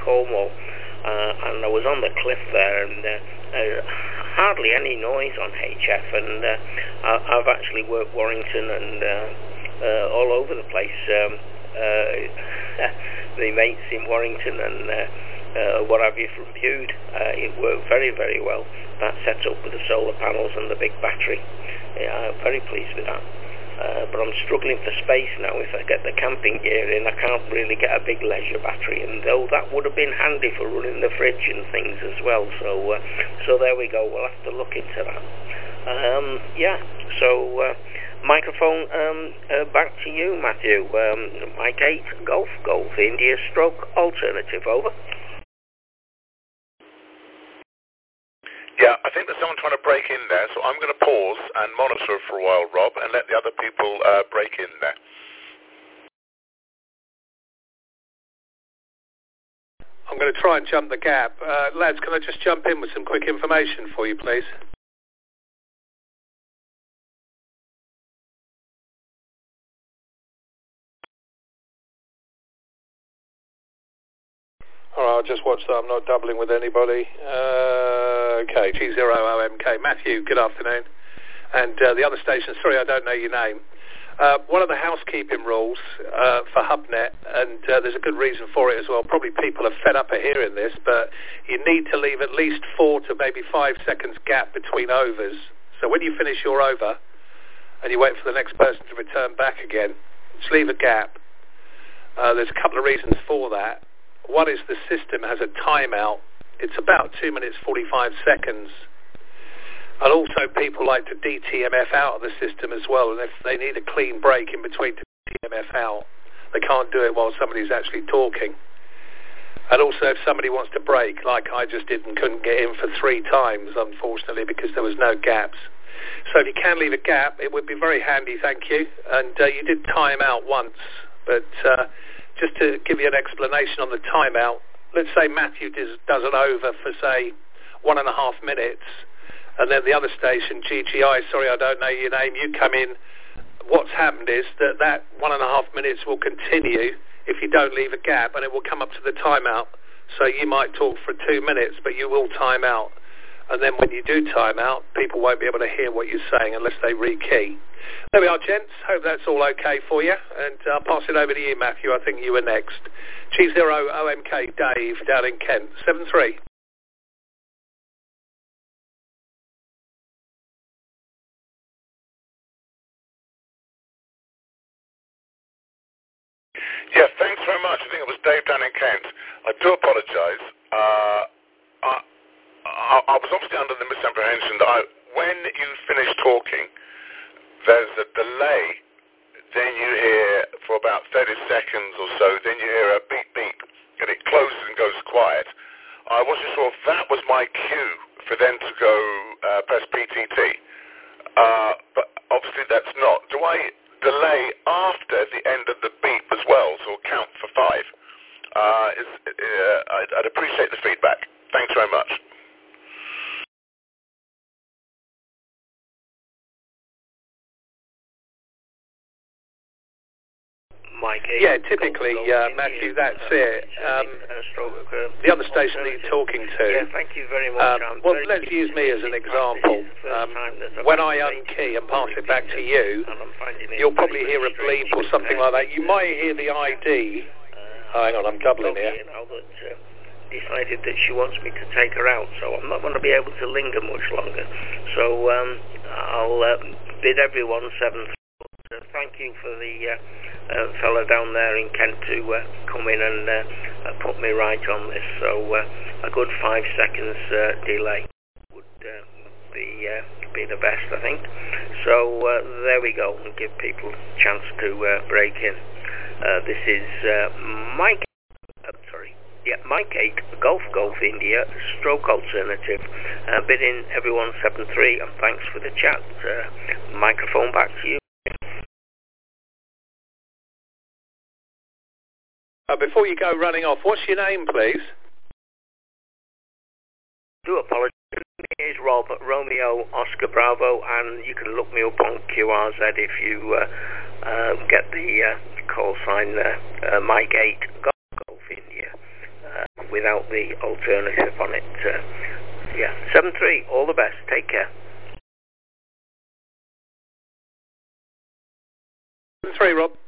Cornwall, and I was on the cliff there, and hardly any noise on HF, and I've actually worked Warrington and all over the place. The mates in Warrington and what have you from Bude, it worked very, very well. That setup with the solar panels and the big battery. I'm very pleased with that. But I'm struggling for space now. If I get the camping gear in, I can't really get a big leisure battery, and though that would have been handy for running the fridge and things as well. So there we go. We'll have to look into that. Microphone back to you, Matthew. Mike 8, Golf India stroke alternative, over. Yeah, I think there's someone trying to break in there, so I'm going to pause and monitor for a while, Rob, and let the other people break in there. I'm going to try and jump the gap. Lads, can I just jump in with some quick information for you, please? All right, I'll just watch that I'm not doubling with anybody. Okay, G0OMK. Matthew, good afternoon. And the other station, sorry, I don't know your name. One of the housekeeping rules for HubNet, and there's a good reason for it as well, probably people are fed up of hearing this, but you need to leave at least 4 to maybe 5 seconds gap between overs. So when you finish your over and you wait for the next person to return back again, just leave a gap. There's a couple of reasons for that. One is the system has a timeout. It's about 2 minutes 45 seconds. And also people like to DTMF out of the system as well. And if they need a clean break in between to DTMF out, they can't do it while somebody's actually talking. And also if somebody wants to break, like I just did and couldn't get in for 3 times, unfortunately, because there was no gaps. So if you can leave a gap, it would be very handy, thank you. And you did time out once, but just to give you an explanation on the timeout, let's say Matthew does an over for, say, 1.5 minutes, and then the other station, GGI, sorry, I don't know your name, you come in. What's happened is that 1.5 minutes will continue if you don't leave a gap, and it will come up to the timeout. So you might talk for 2 minutes, but you will time out. And then when you do time out, people won't be able to hear what you're saying unless they rekey. There we are, gents. Hope that's all okay for you. And I'll pass it over to you, Matthew. I think you were next. G0OMK, Dave, down in Kent. 7-3. Yeah, thanks very much. I think it was Dave down in Kent. I do apologise. I was obviously under the misapprehension that when you finish talking, there's a delay, then you hear for about 30 seconds or so, then you hear a beep beep, and it closes and goes quiet. I wasn't sure if that was my cue for them to go press PTT, but obviously that's not. Do I delay after the end of the beep as well, so count for 5? I'd appreciate the feedback. Thanks very much. Yeah, typically, Matthew, that's it. The other station that you're talking to. Yeah, thank you very much. Well, let's use me as an example. When I unkey and pass it back to you, you'll probably hear a bleep or something like that. You might hear the ID. Hang on, I'm doubling here. Decided that she wants me to take her out, so I'm not going to be able to linger much longer. So I'll bid everyone 7. Thank you for the fellow down there in Kent to come in and put me right on this. So a good 5 seconds delay would be the best, I think. So there we go, and give people a chance to break in. This is Mike 8, Golf India, stroke alternative, bidding everyone 7-3, and thanks for the chat. Microphone back to you. Before you go running off, what's your name, please? Do apologise. It is Rob, Romeo, Oscar Bravo, and you can look me up on QRZ if you get the call sign there. Mike 8, Golf India. without the alternative on it. 7-3, all the best, take care. 3, Rob.